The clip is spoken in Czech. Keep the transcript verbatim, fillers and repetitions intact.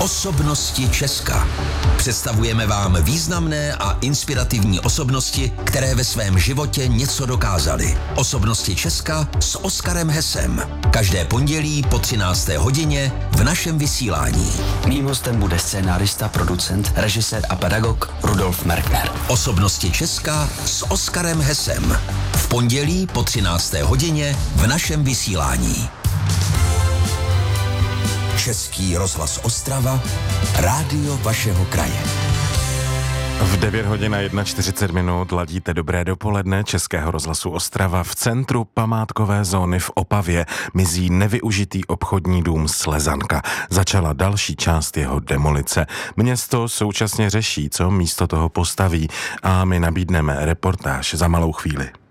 Osobnosti Česka. Představujeme vám významné a inspirativní osobnosti, které ve svém životě něco dokázaly. Osobnosti Česka s Oskarem Hesem. Každé pondělí po třinácté hodině v našem vysílání. Mým hostem bude scénárista, producent, režisér a pedagog Rudolf Merkner. Osobnosti Česka s Oskarem Hesem. V pondělí po třinácté hodině v našem vysílání. Český rozhlas Ostrava, rádio vašeho kraje. V devět hodin a čtyřicet jedna minut ladíte Dobré dopoledne Českého rozhlasu Ostrava. V centru památkové zóny v Opavě mizí nevyužitý obchodní dům Slezanka. Začala další část jeho demolice. Město současně řeší, co místo toho postaví, a my nabídneme reportáž za malou chvíli.